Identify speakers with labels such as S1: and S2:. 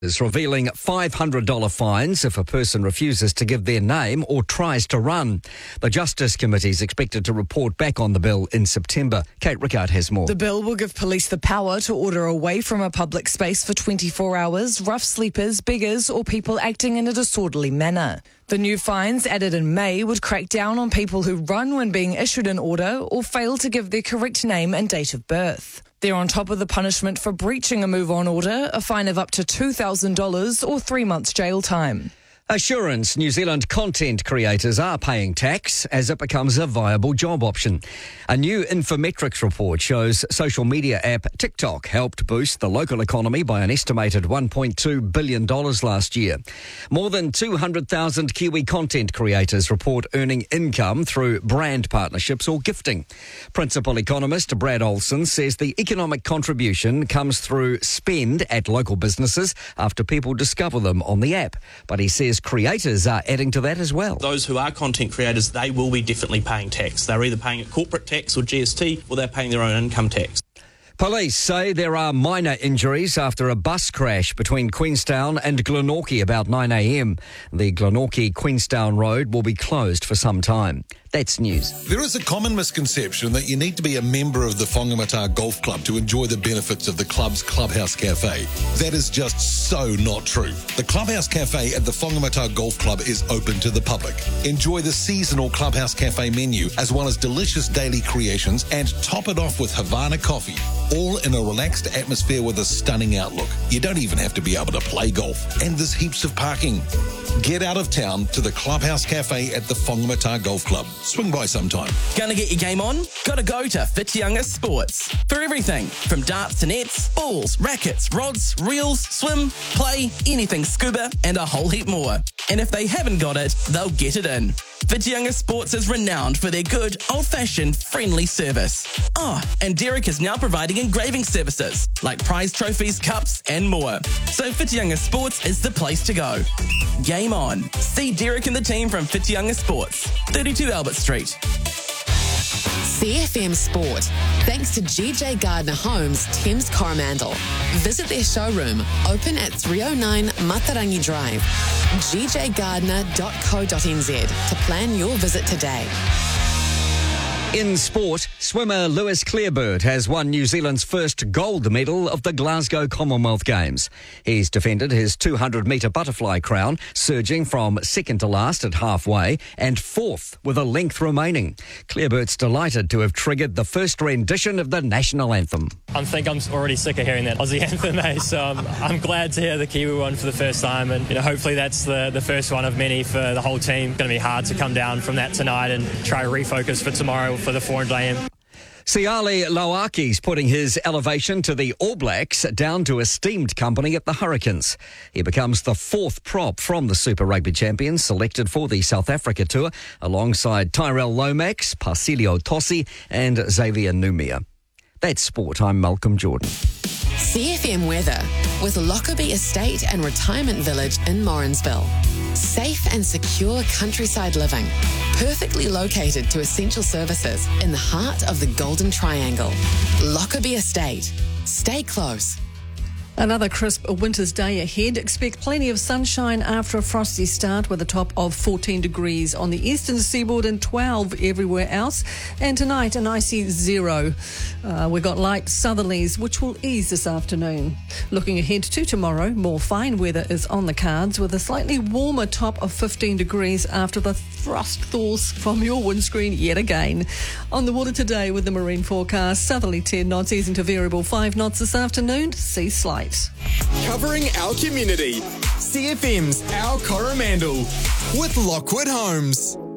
S1: is revealing $500 fines if a person refuses to give their name or tries to run. The Justice Committee is expected to report back on the bill in September. Kate Rickard has more.
S2: The bill will give police the power to order away from a public space for 24 hours rough sleepers, beggars or people acting in a disorderly manner. The new fines added in May would crack down on people who run when being issued an order or fail to give their correct name and date of birth. They're on top of the punishment for breaching a move-on order, a fine of up to $2,000 or 3 months jail time.
S1: Assurance New Zealand content creators are paying tax as it becomes a viable job option. A new Infometrics report shows social media app TikTok helped boost the local economy by an estimated $1.2 billion last year. More than 200,000 Kiwi content creators report earning income through brand partnerships or gifting. Principal economist Brad Olsen says the economic contribution comes through spend at local businesses after people discover them on the app. But he says creators are adding to that as well.
S3: Those who are content creators, they will be definitely paying tax. They're either paying a corporate tax or GST, or they're paying their own income tax.
S1: Police say there are minor injuries after a bus crash between Queenstown and Glenorchy about 9 a.m. The Glenorchy-Queenstown road will be closed for some time. That's news.
S4: There is a common misconception that you need to be a member of the Whangamata Golf Club to enjoy the benefits of the club's Clubhouse Cafe. That is just so not true. The Clubhouse Cafe at the Whangamata Golf Club is open to the public. Enjoy the seasonal Clubhouse Cafe menu as well as delicious daily creations and top it off with Havana coffee, all in a relaxed atmosphere with a stunning outlook. You don't even have to be able to play golf, and there's heaps of parking. Get out of town to the Clubhouse Cafe at the Whangamata Golf Club. Swing by sometime.
S5: Gonna get your game on? Gotta go to Whitianga Sports. For everything from darts to nets, balls, rackets, rods, reels, swim, play, anything scuba, and a whole heap more. And if they haven't got it, they'll get it in. Whitianga Sports is renowned for their good, old-fashioned, friendly service. Oh, and Derek is now providing engraving services, like prize trophies, cups, and more. So Whitianga Sports is the place to go. Game on. See Derek and the team from Whitianga Sports, 32 Albert Street.
S6: CFM Sport. Thanks to GJ Gardner Homes, Thames Coromandel. Visit their showroom, open at 309 Matarangi Drive. gjgardner.co.nz to plan your visit today.
S1: In sport, swimmer Lewis Clearbird has won New Zealand's first gold medal of the Glasgow Commonwealth Games. He's defended his 200-metre butterfly crown, surging from second to last at halfway and fourth with a length remaining. Clearbird's delighted to have triggered the first rendition of the national anthem.
S7: I think I'm already sick of hearing that Aussie anthem, so I'm glad to hear the Kiwi one for the first time, and hopefully that's the first one of many for the whole team. It's going to be hard to come down from that tonight and try to refocus for tomorrow for the 400 AM.
S1: Siale Lauaki's putting his elevation to the All Blacks down to esteemed company at the Hurricanes. He becomes the fourth prop from the Super Rugby champions selected for the South Africa tour, alongside Tyrell Lomax, Parcelio Tossi and Xavier Numia. That's sport. I'm Malcolm Jordan.
S6: CFM weather with Lockerbie Estate and Retirement Village in Morrinsville. Safe and secure countryside living. Perfectly located to essential services in the heart of the Golden Triangle. Lockerbie Estate. Stay close.
S8: Another crisp winter's day ahead. Expect plenty of sunshine after a frosty start with a top of 14 degrees on the eastern seaboard and 12 everywhere else. And tonight, an icy 0. We've got light southerlies, which will ease this afternoon. Looking ahead to tomorrow, more fine weather is on the cards with a slightly warmer top of 15 degrees after the frost thaws from your windscreen yet again. On the water today with the marine forecast, southerly 10 knots easing to variable 5 knots this afternoon. Sea slight.
S9: Covering our community. CFM's Our Coromandel with Lockwood Homes.